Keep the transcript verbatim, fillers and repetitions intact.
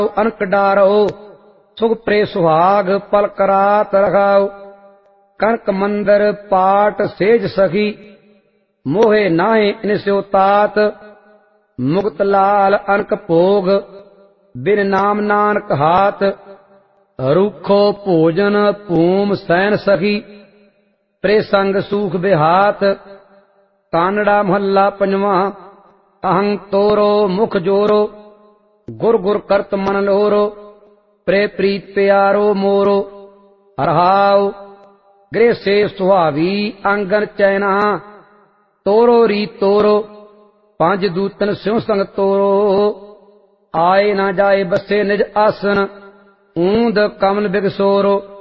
अनक डारो सुख प्रे सुहाग पल करात रखाओ। कनक मंदर पाट सेज सखी मोहे नाहे इनस्यो तात। मुक्त लाल अनक भोग बिन नाम नानक हाथ। रूखो भोजन भूम सैन सखी प्रे संग सूख बिहात। कानड़ा महला पंजवा। अहं तोरो मुख जोरो गुर गुर करत मन लोरो। प्रे प्रीत प्यारो मोरो हरहाओ। गृह से सुहावी आंगन चैना तोरो री तोरो। पांच दूतन स्यों संग तोरो आए ना जाए बसे निज आसन। ऊंद कमल बिगसोरो।